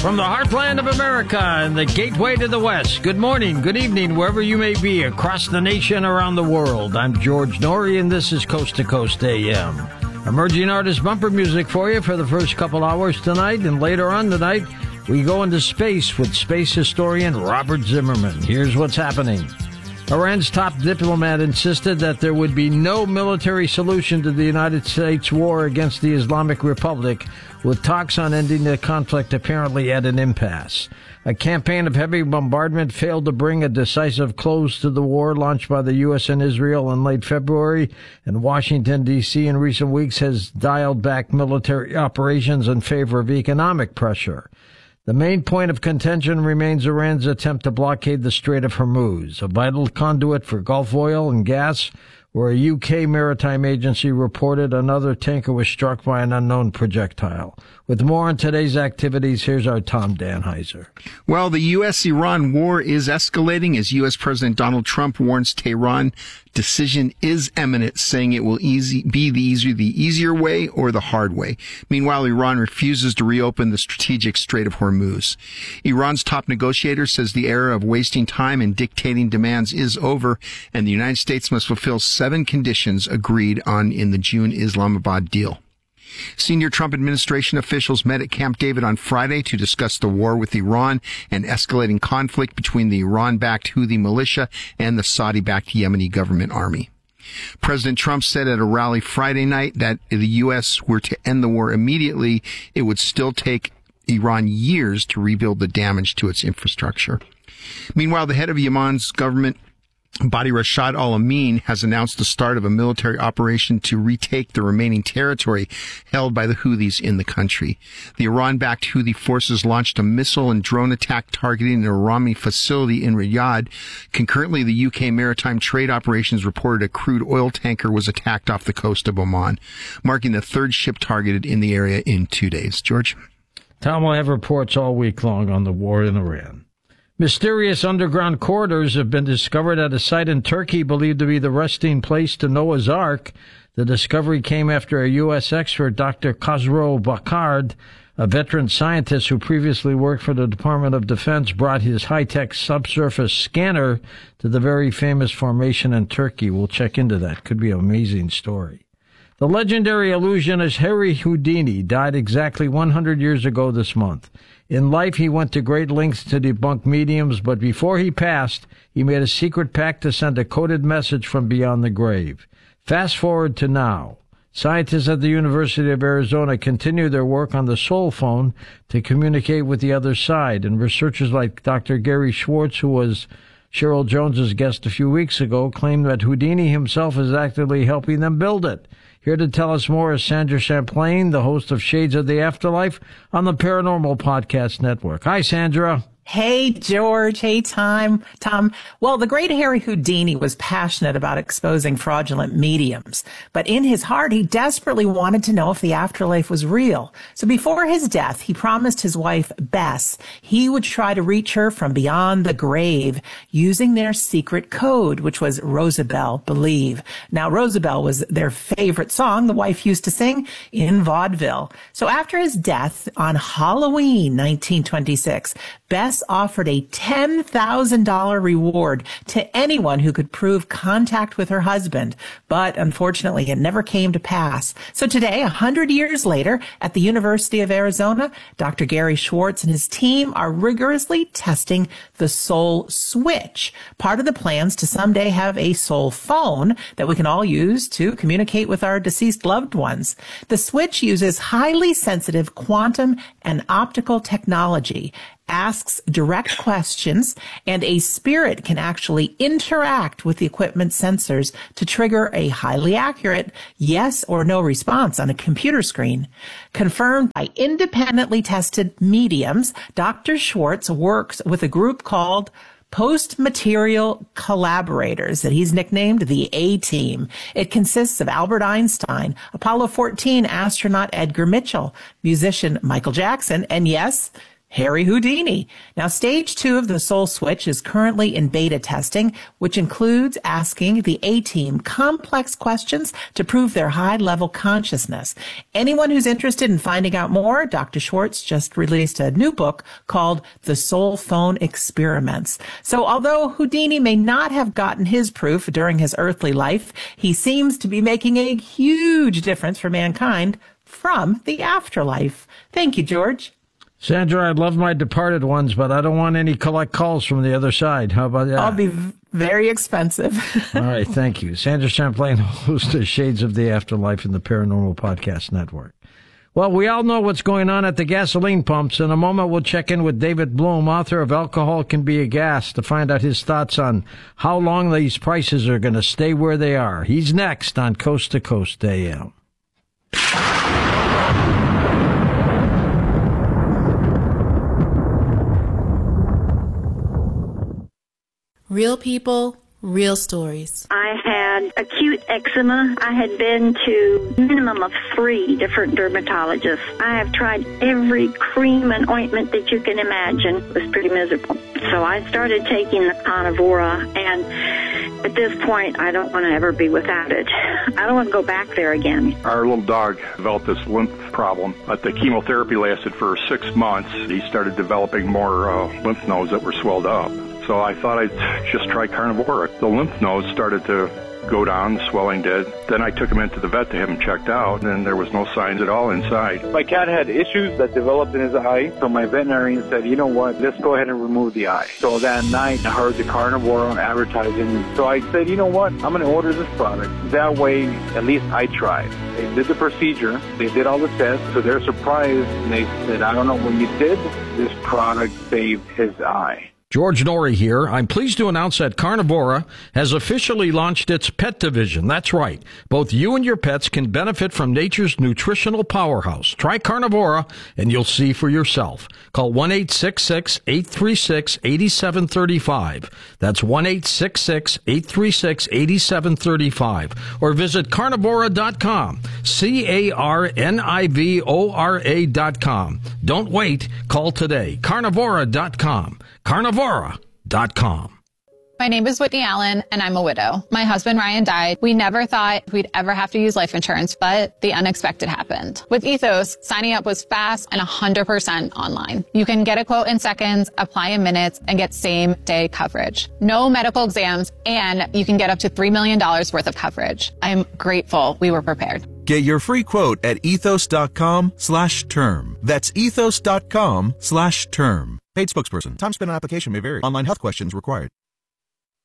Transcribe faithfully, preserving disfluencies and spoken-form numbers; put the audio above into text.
From the heartland of America and the gateway to the West, good morning, good evening, wherever you may be across the nation, around the world. I'm George Norrie, and this is Coast to Coast A M. Emerging artist bumper music for you for the first couple hours tonight, and later on tonight, we go into space with space historian Robert Zimmerman. Here's what's happening. Iran's top diplomat insisted that there would be no military solution to the United States war against the Islamic Republic, with talks on ending the conflict apparently at an impasse. A campaign of heavy bombardment failed to bring a decisive close to the war launched by the U S and Israel in late February, and Washington, D C in recent weeks has dialed back military operations in favor of economic pressure. The main point of contention remains Iran's attempt to blockade the Strait of Hormuz, a vital conduit for Gulf oil and gas, where a U K maritime agency reported another tanker was struck by an unknown projectile. With more on today's activities, here's our Tom Danheiser. Well, the U S Iran war is escalating as U S President Donald Trump warns Tehran decision is imminent, saying it will easy, be the easier, the easier way or the hard way. Meanwhile, Iran refuses to reopen the strategic Strait of Hormuz. Iran's top negotiator says the era of wasting time and dictating demands is over, and the United States must fulfill seven conditions agreed on in the June Islamabad deal. Senior Trump administration officials met at Camp David on Friday to discuss the war with Iran and escalating conflict between the Iran-backed Houthi militia and the Saudi-backed Yemeni government army. President Trump said at a rally Friday night that if the U S were to end the war immediately, it would still take Iran years to rebuild the damage to its infrastructure. Meanwhile, the head of Yemen's government, Badi Rashad Al Amin, has announced the start of a military operation to retake the remaining territory held by the Houthis in the country. The Iran-backed Houthi forces launched a missile and drone attack targeting an Iranian facility in Riyadh. Concurrently, the U K Maritime Trade Operations reported a crude oil tanker was attacked off the coast of Oman, marking the third ship targeted in the area in two days. George? Tom will have reports all week long on the war in Iran. Mysterious underground corridors have been discovered at a site in Turkey believed to be the resting place to Noah's Ark. The discovery came after a U S expert, Doctor Khosrow Bakard, a veteran scientist who previously worked for the Department of Defense, brought his high-tech subsurface scanner to the very famous formation in Turkey. We'll check into that. Could be an amazing story. The legendary illusionist Harry Houdini died exactly one hundred years ago this month. In life, he went to great lengths to debunk mediums, but before he passed, he made a secret pact to send a coded message from beyond the grave. Fast forward to now. Scientists at the University of Arizona continue their work on the soul phone to communicate with the other side, and researchers like Doctor Gary Schwartz, who was Cheryl Jones's guest a few weeks ago, claim that Houdini himself is actively helping them build it. Here to tell us more is Sandra Champlain, the host of Shades of the Afterlife on the Paranormal Podcast Network. Hi, Sandra. Hey, George. Hey, Tom. Tom. Well, the great Harry Houdini was passionate about exposing fraudulent mediums, but in his heart, he desperately wanted to know if the afterlife was real. So before his death, he promised his wife, Bess, he would try to reach her from beyond the grave using their secret code, which was Rosabelle Believe. Now, Rosabelle was their favorite song the wife used to sing in vaudeville. So after his death on Halloween nineteen twenty-six, Bess offered a ten thousand dollars reward to anyone who could prove contact with her husband. But unfortunately, it never came to pass. So today, a hundred years later, at the University of Arizona, Doctor Gary Schwartz and his team are rigorously testing the soul switch, part of the plans to someday have a soul phone that we can all use to communicate with our deceased loved ones. The switch uses highly sensitive quantum and optical technology, asks direct questions, and a spirit can actually interact with the equipment sensors to trigger a highly accurate yes or no response on a computer screen. Confirmed by independently tested mediums, Doctor Schwartz works with a group called Post-Material Collaborators that he's nicknamed the A-Team. It consists of Albert Einstein, Apollo fourteen astronaut Edgar Mitchell, musician Michael Jackson, and yes, Harry Houdini. Now, stage two of the Soul Switch is currently in beta testing, which includes asking the A-Team complex questions to prove their high-level consciousness. Anyone who's interested in finding out more, Doctor Schwartz just released a new book called The Soul Phone Experiments. So although Houdini may not have gotten his proof during his earthly life, he seems to be making a huge difference for mankind from the afterlife. Thank you, George. Sandra, I love my departed ones, but I don't want any collect calls from the other side. How about that? I'll be v- very expensive. All right, thank you. Sandra Champlain, host of Shades of the Afterlife in the Paranormal Podcast Network. Well, we all know what's going on at the gasoline pumps. In a moment, we'll check in with David Bloom, author of Alcohol Can Be a Gas, to find out his thoughts on how long these prices are going to stay where they are. He's next on Coast to Coast A M. Real people, real stories. I had acute eczema. I had been to a minimum of three different dermatologists. I have tried every cream and ointment that you can imagine. It was pretty miserable. So I started taking the Carnivora, and at this point, I don't want to ever be without it. I don't want to go back there again. Our little dog developed this lymph problem, but the chemotherapy lasted for six months. He started developing more uh, lymph nodes that were swelled up. So I thought I'd just try Carnivora. The lymph nodes started to go down, the swelling did. Then I took him into the vet to have him checked out, and there was no signs at all inside. My cat had issues that developed in his eye, so my veterinarian said, you know what, let's go ahead and remove the eye. So that night, I heard the Carnivora advertising, so I said, you know what, I'm going to order this product. That way, at least I tried. They did the procedure, they did all the tests, to their surprise, they said, I don't know what you did, this product saved his eye. George Norrie here. I'm pleased to announce that Carnivora has officially launched its pet division. That's right. Both you and your pets can benefit from nature's nutritional powerhouse. Try Carnivora and you'll see for yourself. Call one eight six six, eight three six, eight seven three five. That's one eight six six, eight three six, eight seven three five. Or visit carnivora dot com. C A R N I V O R A dot com. Don't wait. Call today. carnivora dot com. carnivora dot com. My name is Whitney Allen, and I'm a widow. My husband, Ryan, died. We never thought we'd ever have to use life insurance, but the unexpected happened. With Ethos, signing up was fast and one hundred percent online. You can get a quote in seconds, apply in minutes, and get same-day coverage. No medical exams, and you can get up to three million dollars worth of coverage. I'm grateful we were prepared. Get your free quote at ethos.com slash term. That's ethos.com slash term. Paid spokesperson. Time spent on application may vary. Online health questions required.